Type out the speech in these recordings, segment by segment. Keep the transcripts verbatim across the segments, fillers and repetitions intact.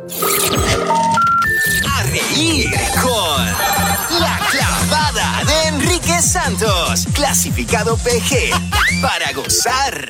A reír con La Clavada de Enrique Santos, clasificado P G, para gozar.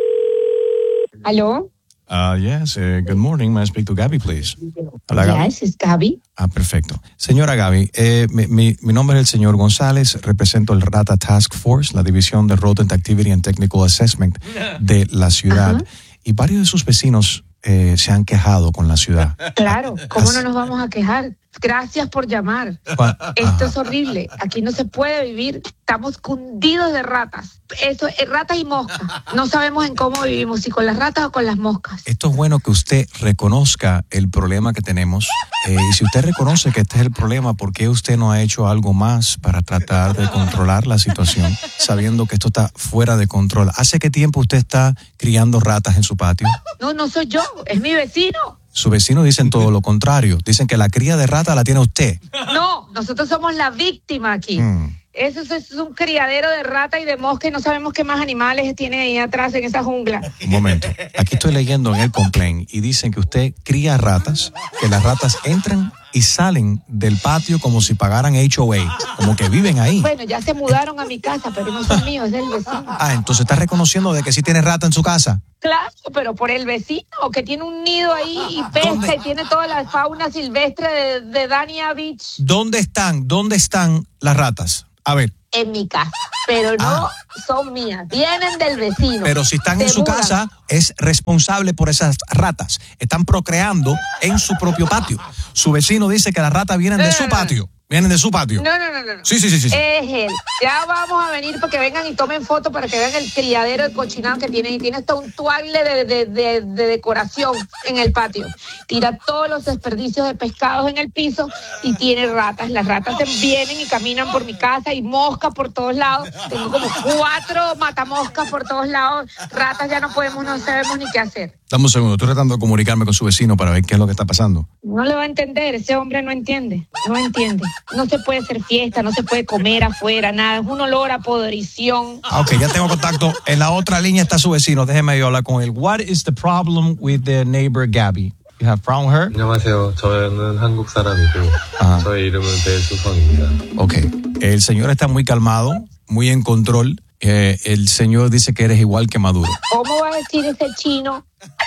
¿Aló? Uh, yes, uh, good morning. May I speak to Gaby, please? Hola, Gaby. Yes, es Gaby. Ah, perfecto. Señora Gaby, eh, mi, mi, mi nombre es el señor González, represento el RATA Task Force, la división de Rodent Activity and Technical Assessment de la ciudad. Ajá. Y varios de sus vecinos eh, se han quejado con la ciudad. Claro, ¿cómo no nos vamos a quejar? Gracias por llamar. Esto es horrible. Aquí no se puede vivir. Estamos cundidos de ratas. Eso es ratas y moscas. No sabemos en cómo vivimos, si con las ratas o con las moscas. Esto es bueno que usted reconozca el problema que tenemos. Eh, y si usted reconoce que este es el problema, ¿por qué usted no ha hecho algo más para tratar de controlar la situación, sabiendo que esto está fuera de control? ¿Hace qué tiempo usted está criando ratas en su patio? No, no soy yo. Es mi vecino. Sus vecinos dicen todo lo contrario. Dicen que la cría de rata la tiene usted. No, nosotros somos la víctima aquí. Mm. Eso, eso es un criadero de rata y de mosca y no sabemos qué más animales tiene ahí atrás en esa jungla. Un momento. Aquí estoy leyendo en el complaint y dicen que usted cría ratas, que las ratas entran y salen del patio como si pagaran H O A, como que viven ahí. Bueno, ya se mudaron a mi casa, pero no son míos, es del vecino. Ah, entonces está reconociendo de que sí tiene rata en su casa. Claro, pero por el vecino, que tiene un nido ahí y pesca. ¿Dónde? Y tiene toda la fauna silvestre de, de Dania Beach. ¿Dónde están? ¿Dónde están las ratas? A ver. En mi casa, pero no ah. son mías, vienen del vecino. Pero si están en su mudan. casa, es responsable por esas ratas. Están procreando en su propio patio. Su vecino dice que las ratas vienen no, de no, su no, patio. No. Vienen de su patio. No, no, no, no. Sí, sí, sí, sí. Es él. Ya vamos a venir para que vengan y tomen fotos para que vean el criadero de cochinado que tiene. Y tiene hasta un toile de, de, de, de decoración en el patio. Tira todos los desperdicios de pescados en el piso y tiene ratas. Las ratas vienen y caminan por mi casa y moscas por todos lados. Tengo como cuatro matamoscas por todos lados. Ratas ya no podemos, no sabemos ni qué hacer. Dame un segundo. Estoy tratando de comunicarme con su vecino para ver qué es lo que está pasando. No le va a entender. Ese hombre no entiende. No entiende. No se puede hacer fiesta, no se puede comer afuera, nada. Es un olor a podrición. Ah, ok, ya tengo contacto. En la otra línea está su vecino. Déjeme yo hablar con él. What is the problem with the neighbor Gaby? You have problem with her? 안녕하세요. 저는 한국 사람이고 uh-huh. 저의 이름은 배수성입니다. Ok. El señor está muy calmado, muy en control. Eh, el señor dice que eres igual que Maduro. ¿Cómo va a decir ese chino,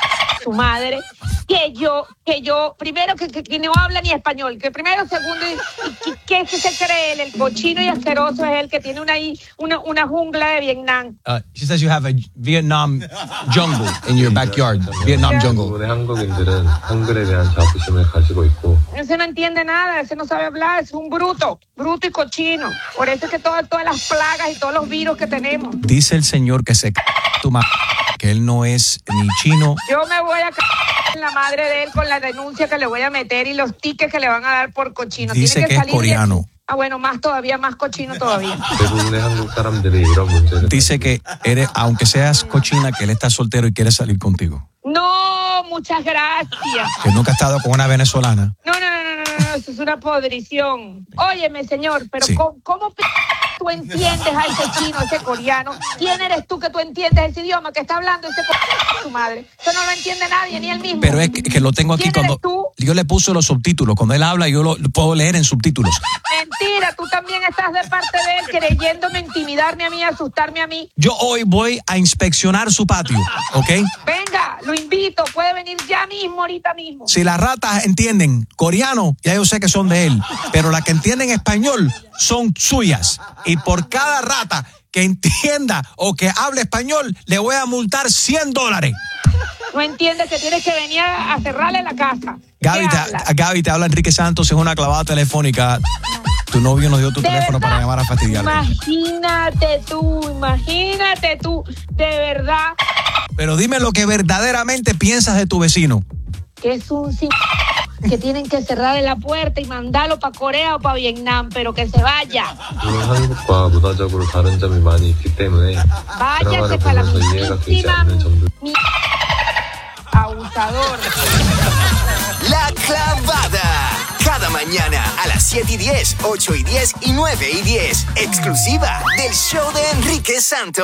su madre, que yo, que yo, primero que, que, que no habla ni español, que primero, segundo, y, y que se cree él, el cochino y asqueroso es el que tiene una, una, una jungla de Vietnam? Uh, she says you have a Vietnam jungle in your backyard, Vietnam jungle. 한국인들은 한글에 대한 자부심을 가지고 있고. Ese no entiende nada, ese no sabe hablar, es un bruto, bruto y cochino. Por eso es que todas, todas las plagas y todos los virus que tenemos. Dice el señor que se c*** tu madre, que él no es ni chino. Yo me voy a c*** en la madre de él con la denuncia que le voy a meter y los tickets que le van a dar por cochino. Dice Tiene que, que es coreano. Ah, bueno, más todavía, más cochino todavía. Dice que eres, aunque seas cochina, que él está soltero y quiere salir contigo. No, muchas gracias. Que nunca ha estado con una venezolana. No, no, no, no, no, no, eso es una podrición. Óyeme, señor, pero sí. ¿cómo, cómo p- tú entiendes a ese chino, a ese coreano? ¿Quién eres tú que tú entiendes ese idioma que está hablando ese coreano, tu madre? Eso no lo entiende nadie, ni él mismo. Pero es que, que lo tengo aquí cuando tú? Yo le puse los subtítulos. Cuando él habla, yo lo, lo puedo leer en subtítulos. Mentira, tú también estás de parte de él, creyéndome intimidarme a mí, asustarme a mí. Yo hoy voy a inspeccionar su patio, ¿ok? Venga, lo invito, puede venir ya mismo, ahorita mismo. Si las ratas entienden coreano, ya yo sé que son de él, pero las que entienden español son suyas. Y por cada rata que entienda o que hable español, le voy a multar cien dólares. No entiendes que tienes que venir a cerrarle la casa. Gaby te, Gaby, te habla Enrique Santos, es una clavada telefónica. Tu novio nos dio tu teléfono verdad? para llamar a fastidiarle. Imagínate tú, imagínate tú, de verdad. Pero dime lo que verdaderamente piensas de tu vecino. Que es un sin... que tienen que cerrarle la puerta y mandarlo para Corea o para Vietnam, pero que se vaya. 한국과 문화적으로 다른 점이 많이 있기 때문에 váyase para la mismísima mi... abusador. La Clavada. Cada mañana a las siete y diez, ocho y diez y nueve y diez. Exclusiva del show de Enrique Santos.